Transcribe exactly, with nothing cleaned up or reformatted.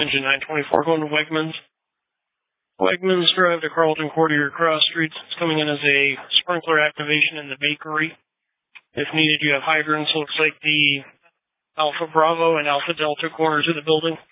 Engine nine twenty-four going to Wegmans. Wegmans Drive to Carlton Courtier Cross Streets. It's coming in as a sprinkler activation in the bakery. If needed, you have hydrants. Looks like the Alpha Bravo and Alpha Delta corners of the building.